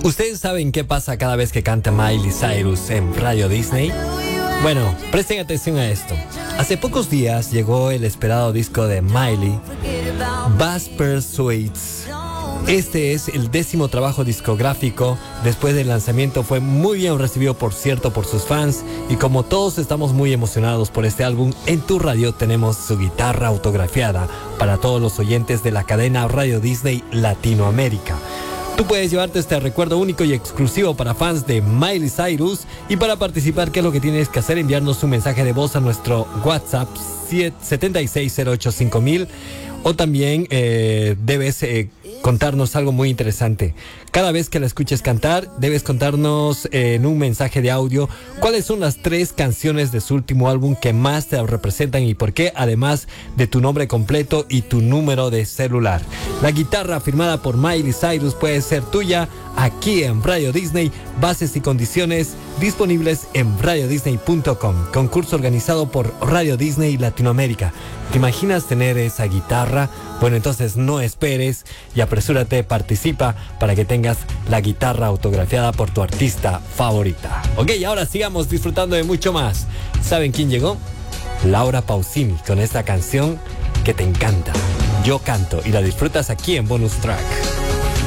¿Ustedes saben qué pasa cada vez que canta Miley Cyrus en Radio Disney? Bueno, presten atención a esto. Hace pocos días llegó el esperado disco de Miley, Basper Suites. Este es el 10º trabajo discográfico. Después del lanzamiento fue muy bien recibido, por cierto, por sus fans. Y como todos estamos muy emocionados por este álbum, en tu radio tenemos su guitarra autografiada para todos los oyentes de la cadena Radio Disney Latinoamérica. Tú puedes llevarte este recuerdo único y exclusivo para fans de Miley Cyrus. Y para participar, ¿qué es lo que tienes que hacer? Enviarnos un mensaje de voz a nuestro WhatsApp 76085000. O también debes contarnos algo muy interesante. Cada vez que la escuches cantar, debes contarnos en un mensaje de audio cuáles son las 3 canciones de su último álbum que más te representan y por qué, además de tu nombre completo y tu número de celular. La guitarra firmada por Miley Cyrus puede ser tuya aquí en Radio Disney. Bases y condiciones disponibles en radiodisney.com. Concurso organizado por Radio Disney Latinoamérica. ¿Te imaginas tener esa guitarra? Bueno, entonces no esperes y apresúrate, participa para que tengas la guitarra autografiada por tu artista favorita. Ok, ahora sigamos disfrutando de mucho más. ¿Saben quién llegó? Laura Pausini con esta canción que te encanta. Yo canto y la disfrutas aquí en Bonus Track.